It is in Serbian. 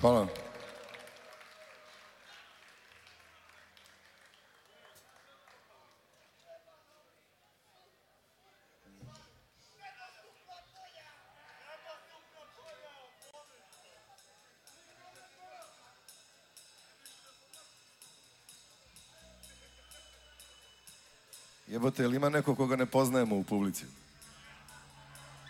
Hvala. Jebote, ili ima neko koga ne poznajemo u publici?